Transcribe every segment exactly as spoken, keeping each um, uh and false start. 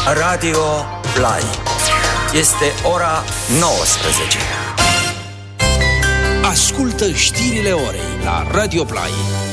Radio Play. Este ora nouăsprezece. Ascultă știrile orei la Radio Play.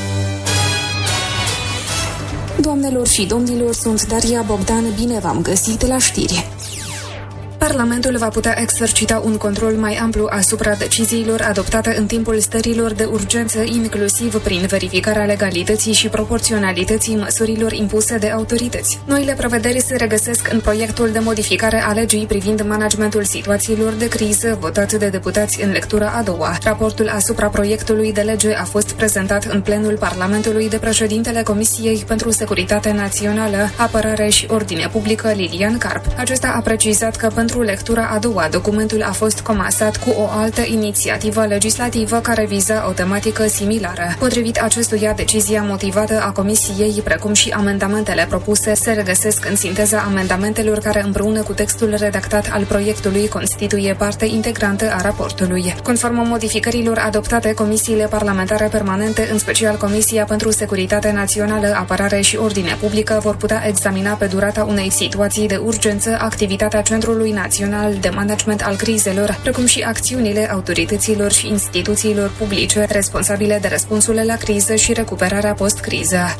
Doamnelor și domnilor, sunt Daria Bogdan, bine v-am găsit la știri. Parlamentul va putea exercita un control mai amplu asupra deciziilor adoptate în timpul stărilor de urgență, inclusiv prin verificarea legalității și proporționalității măsurilor impuse de autorități. Noile prevederi se regăsesc în proiectul de modificare a legii privind managementul situațiilor de criză, votat de deputați în lectura a doua. Raportul asupra proiectului de lege a fost prezentat în plenul Parlamentului de președintele Comisiei pentru Securitate Națională, Apărare și Ordine Publică, Lilian Carp. Acesta a precizat că pentru lectura a doua, documentul a fost comasat cu o altă inițiativă legislativă care viza o tematică similară. Potrivit acestuia, decizia motivată a Comisiei, precum și amendamentele propuse, se regăsesc în sinteza amendamentelor care, împreună cu textul redactat al proiectului, constituie parte integrantă a raportului. Conform modificărilor adoptate, comisiile parlamentare permanente, în special Comisia pentru Securitate Națională, Apărare și Ordine Publică, vor putea examina pe durata unei situații de urgență activitatea Centrului Național de Management al Crizelor, precum și acțiunile autorităților și instituțiilor publice responsabile de răspunsul la criză și recuperarea post-criză.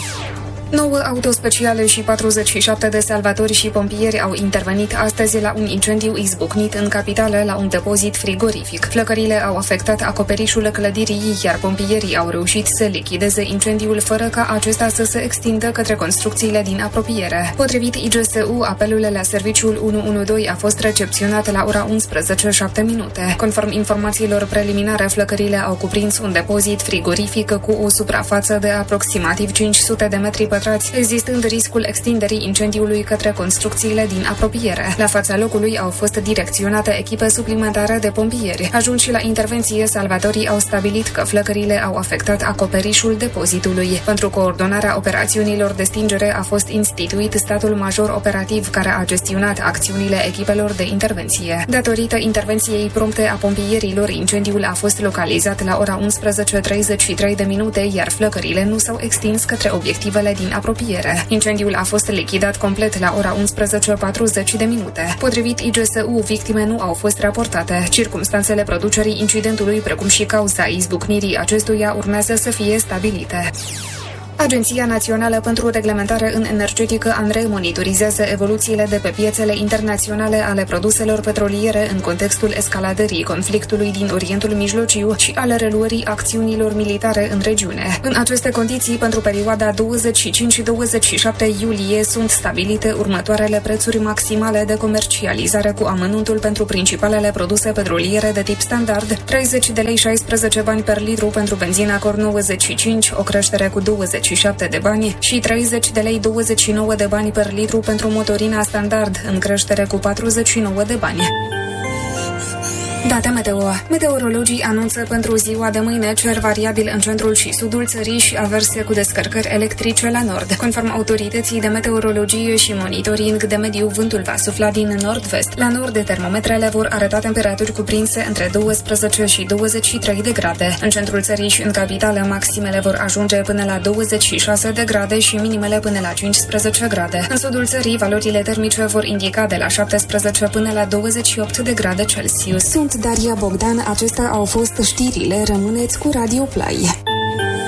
Nouă autospeciale și patruzeci și șapte de salvatori și pompieri au intervenit astăzi la un incendiu izbucnit în capitală la un depozit frigorific. Flăcările au afectat acoperișul clădirii, iar pompierii au reușit să lichideze incendiul fără ca acesta să se extindă către construcțiile din apropiere. Potrivit I G S U, apelul la serviciul unu unu doi a fost recepționat la ora unsprezece șapte minute. Conform informațiilor preliminare, flăcările au cuprins un depozit frigorific cu o suprafață de aproximativ cinci sute de metri pătrați, existând riscul extinderii incendiului către construcțiile din apropiere. La fața locului au fost direcționate echipe suplimentare de pompieri. Ajunși la intervenție, salvatorii au stabilit că flăcările au afectat acoperișul depozitului. Pentru coordonarea operațiunilor de stingere a fost instituit statul major operativ care a gestionat acțiunile echipelor de intervenție. Datorită intervenției prompte a pompierilor, incendiul a fost localizat la ora unsprezece treizeci și trei de minute, iar flăcările nu s-au extins către obiectivele din apropiere. Incendiul a fost lichidat complet la ora unsprezece patruzeci de minute. Potrivit I G S U, victime nu au fost raportate. Circumstanțele producerii incidentului, precum și cauza izbucnirii acestuia, urmează să fie stabilite. Agenția Națională pentru Reglementare în Energetică ANRE monitorizează evoluțiile de pe piețele internaționale ale produselor petroliere în contextul escaladării conflictului din Orientul Mijlociu și ale reluării acțiunilor militare în regiune. În aceste condiții, pentru perioada douăzeci și cinci - douăzeci și șapte iulie, sunt stabilite următoarele prețuri maximale de comercializare cu amănuntul pentru principalele produse petroliere de tip standard: treizeci de lei șaisprezece bani per litru pentru benzina Cor nouăzeci și cinci, o creștere cu douăzeci și șapte de bani, și treizeci de lei douăzeci și nouă de bani per litru pentru motorina standard, în creștere cu patruzeci și nouă de bani. Date meteo. Meteorologii anunță pentru ziua de mâine cer variabil în centrul și sudul țării și averse cu descărcări electrice la nord. Conform autorității de meteorologie și monitoring de mediu, vântul va sufla din nord-vest. La nord, termometrele vor arăta temperaturi cuprinse între douăsprezece și douăzeci și trei de grade. În centrul țării și în capitală, maximele vor ajunge până la douăzeci și șase de grade și minimele până la cincisprezece grade. În sudul țării, valorile termice vor indica de la șaptesprezece până la douăzeci și opt de grade Celsius. Sunt Daria Bogdan, acestea au fost știrile, rămâneți cu Radio Play.